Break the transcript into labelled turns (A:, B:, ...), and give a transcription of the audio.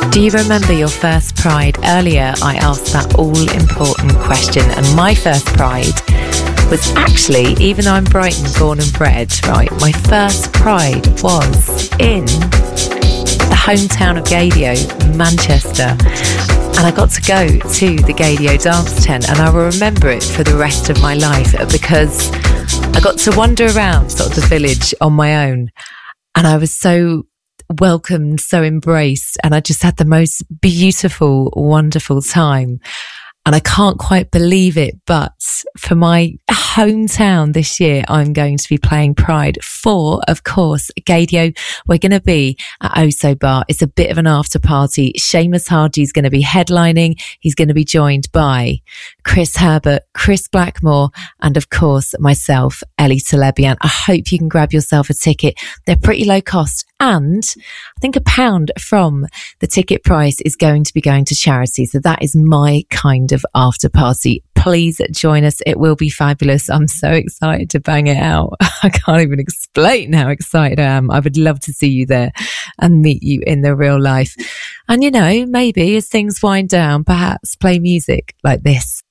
A: Do you remember your first pride? Earlier, I asked that all-important question, and my first pride was actually, even though I'm Brighton born and bred, right, my first pride was in the hometown of Gaydio, Manchester. And I got to go to the Gaydio dance tent, and I will remember it for the rest of my life because I got to wander around sort of the village on my own, and I was so welcomed, so embraced, and I just had the most beautiful, wonderful time. And I can't quite believe it, but for my hometown this year, I'm going to be playing Pride for, of course, Gaydio. We're going to be at Oso Bar. It's a bit of an after party. Seamus Hardy's going to be headlining. He's going to be joined by Chris Herbert, Chris Blackmore, and of course, myself, Ellie Telebian. I hope you can grab yourself a ticket. They're pretty low cost. And I think £1 from the ticket price is going to be going to charity. So that is my kind of after party. Please join us. It will be fabulous. I'm so excited to bang it out. I can't even explain how excited I am. I would love to see you there and meet you in the real life. And, you know, maybe as things wind down, perhaps play music like this.